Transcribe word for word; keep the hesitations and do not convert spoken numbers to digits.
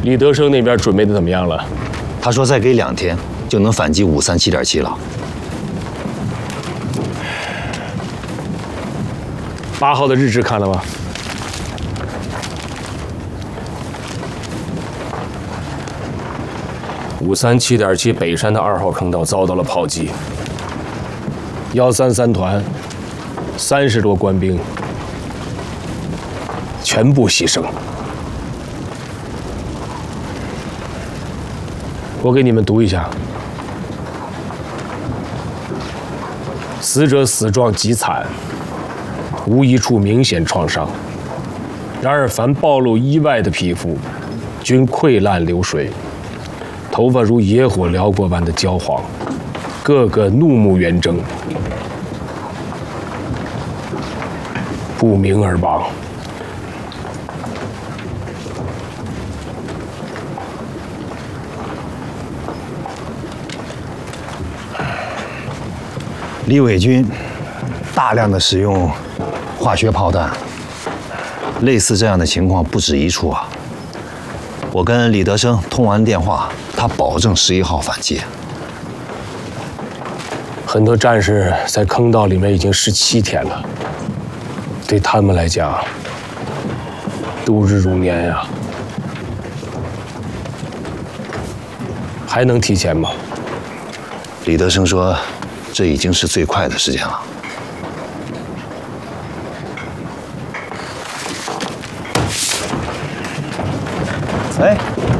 李德生那边准备的怎么样了？ 他说再给两天就能反击五三七点七了。 八号的日志看了吗？五三七点七北山的二号坑道遭到了炮击，幺三三团三十多官兵全部牺牲。我给你们读一下：死者死状极惨，无一处明显创伤。然而，凡暴露衣外的皮肤，均溃烂流水，头发如野火燎过般的焦黄，个个怒目圆睁，不明而亡。 李伪军大量的使用化学炮弹，类似这样的情况不止一处啊。我跟李德生通完电话，他保证十一号反击。 很多战士在坑道里面已经十七天了，对他们来讲，度日如年呀。还能提前吗？ 李德生说，这已经是最快的时间了。哎。